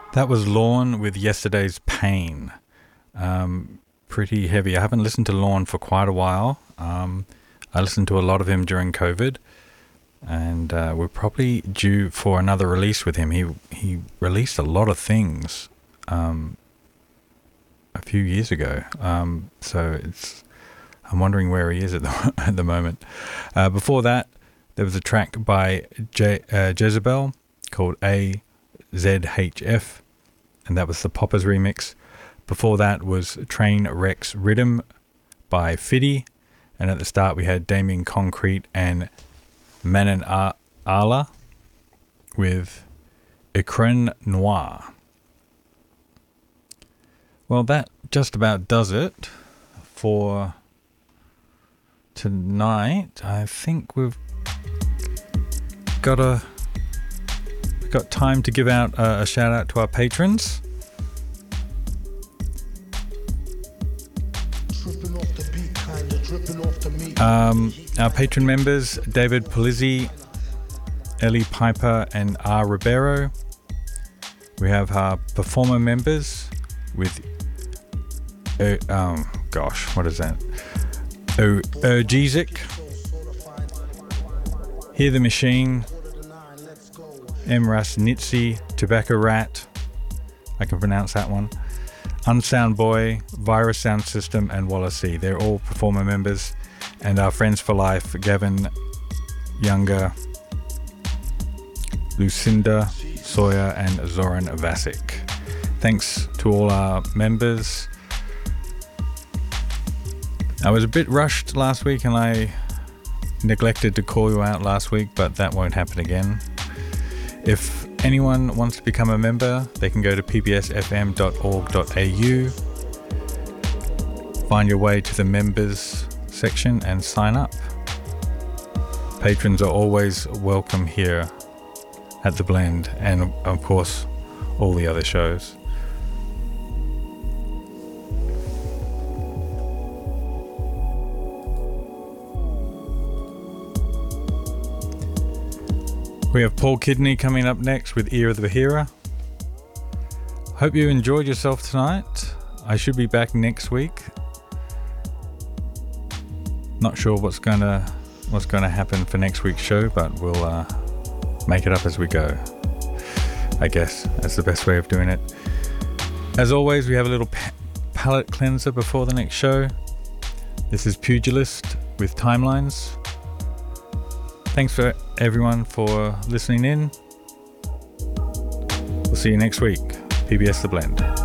That was Lorne with Yesterday's Pain. Pretty heavy. I haven't listened to Lorne for quite a while. I listened to a lot of him during COVID, and we're probably due for another release with him. He released a lot of things a few years ago, so I'm wondering where he is at the moment. Before that, there was a track by Jezebel called AZHF, and that was the Poppers remix. Before that was Train Wrecks Rhythm by Fiddy, and at the start we had Damien Concrete and Manon Ala with Ecran Noir. Well, that just about does it for tonight. I think we've got time to give out a shout out to our patrons. Our patron members: David Polizzi, Ellie Piper, and R. Ribeiro. We have our performer members with what is that? Urgizic, Hear the Machine, Emras Nitsi, Tobacco Rat, I can pronounce that one, Unsound Boy, Virus Sound System, and Wallacey. They're all performer members. And our friends for life: Gavin Younger, Lucinda Sawyer, and Zoran Vasic. Thanks to all our members. I was a bit rushed last week and I neglected to call you out last week, but that won't happen again. If anyone wants to become a member, they can go to pbsfm.org.au, find your way to the members section and sign up. Patrons are always welcome here at The Blend, and of course all the other shows. We have Paul Kidney coming up next with Ear of the Bahira. Hope you enjoyed yourself tonight. I should be back next week. Not sure what's gonna happen for next week's show, but we'll make it up as we go. I guess that's the best way of doing it. As always, we have a little palate cleanser before the next show. This is Pugilist with Timelines. Thanks for everyone for listening in. We'll see you next week. PBS The Blend.